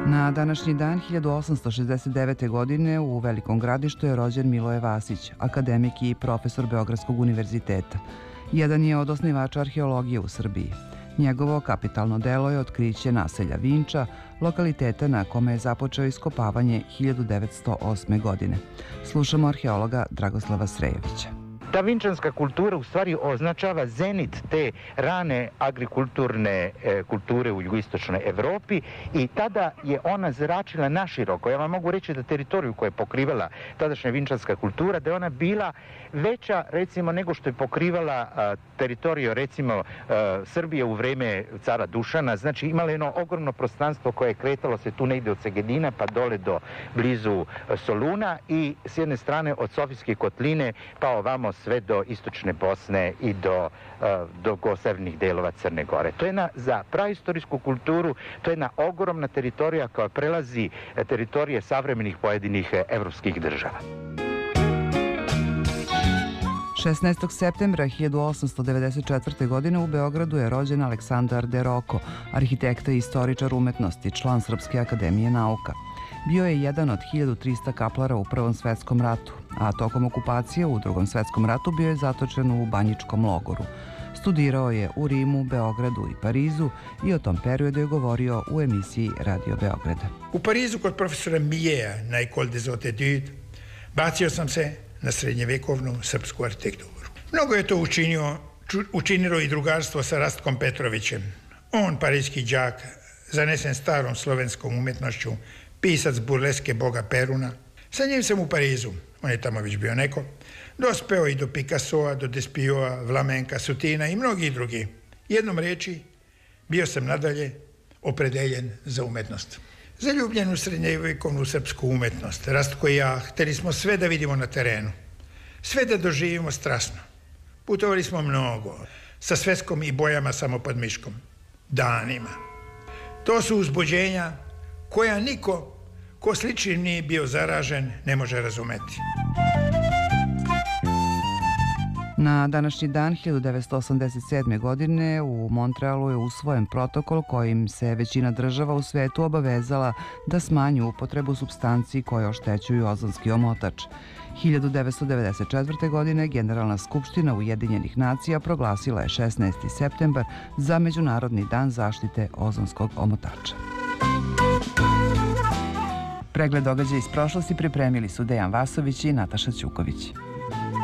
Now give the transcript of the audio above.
Na današnji dan 1869. godine u Velikom Gradištu je rođen Miloje Vasić, akademik i profesor Beogradskog univerziteta. Jedan je od osnivača arheologije u Srbiji. Njegovo kapitalno delo je otkriće naselja Vinča, lokaliteta na kome je započeo iskopavanje 1908. godine. Slušamo arheologa Dragoslava Srejovića. Ta vinčanska kultura u stvari označava zenit te rane agrikulturne kulture u jugoistočnoj Evropi i tada je ona zračila naširoko. Ja vam mogu reći da teritoriju koju je pokrivala tadašnja vinčanska kultura, da je ona bila veća recimo nego što je pokrivala teritoriju recimo Srbije u vreme cara Dušana. Znači imala jedno ogromno prostranstvo koje je kretalo se tu negde od Segedina pa dole do blizu Soluna i s jedne strane od Sofijske kotline pa ovamo sve do istočne Bosne i do severnih delova Crne Gore. To je za praistorijsku kulturu, to je jedna ogromna teritorija koja prelazi teritorije savremenih pojedinih evropskih država. 16. septembra 1894. godine u Beogradu je rođen Aleksandar de Roko, arhitekta i istoričar umetnosti, član Srpske akademije nauka. Bio je jedan od 1300 kaplara u Prvom svetskom ratu, a tokom okupacije u Drugom svetskom ratu bio je zatočen u banjičkom logoru. Studirao je u Rimu, Beogradu i Parizu i o tom periodu je govorio u emisiji Radio Beograda. U Parizu kod profesora Miljeja na École des Hautes Études bacio sam se na srednjevekovnu srpsku arhitekturu. Mnogo je to učinilo i drugarstvo sa Rastkom Petrovićem. On, parijski đak, zanesen starom slovenskom umetnošću, pisac burleske boga Peruna. Sa njim sam u Parizu, on je tamo već bio neko, dospeo i do Picassoa, do Despioa, Vlamenka, Sutina i mnogi drugi. Jednom reči, bio sam nadalje opredeljen za umetnost. Zaljubljen u srednjevekovnu srpsku umetnost, Rastko i ja, hteli smo sve da vidimo na terenu, sve da doživimo strasno. Putovali smo mnogo, sa sveskom i bojama samo pod miškom, danima. To su uzbuđenja koja niko ko sličnim nije bio zaražen ne može razumeti. Na današnji dan 1987. godine u Montrealu je usvojen protokol kojim se većina država u svetu obavezala da smanji upotrebu supstanci koje oštećuju ozonski omotač. 1994. godine Generalna skupština Ujedinjenih nacija proglasila je 16. septembar za Međunarodni dan zaštite ozonskog omotača. Pregled događaja iz prošlosti pripremili su Dejan Vasović i Nataša Ćuković.